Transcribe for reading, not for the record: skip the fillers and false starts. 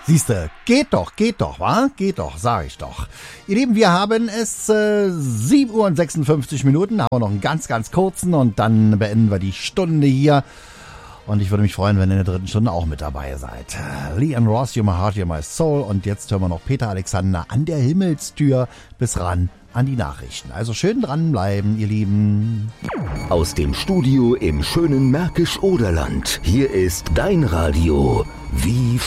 Siehste, geht doch, wa? Geht doch, sag ich doch. Ihr Lieben, wir haben es 7 Uhr und 56 Minuten, haben wir noch einen ganz, ganz kurzen und dann beenden wir die Stunde hier. Und ich würde mich freuen, wenn ihr in der dritten Stunde auch mit dabei seid. Lee Ann Ross, You're My Heart, You're My Soul. Und jetzt hören wir noch Peter Alexander an der Himmelstür bis ran an die Nachrichten. Also schön dranbleiben, ihr Lieben. Aus dem Studio im schönen Märkisch-Oderland. Hier ist dein Radio. Wie